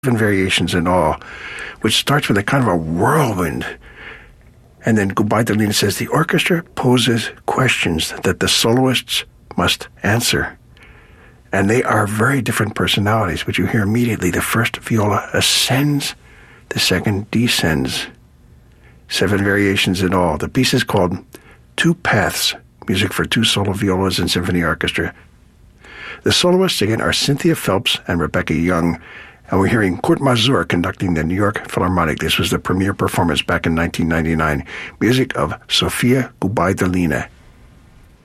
variations in all, which starts with a kind of a whirlwind. And then Gubaidulina says, the orchestra poses questions that the soloists must answer. And they are very different personalities, but you hear immediately the first viola ascends, the second descends. 7 variations in all. The piece is called Two Paths, music for 2 solo violas and symphony orchestra. The soloists again are Cynthia Phelps and Rebecca Young, and we're hearing Kurt Masur conducting the New York Philharmonic. This was the premiere performance back in 1999. Music of Sofia Gubaidulina.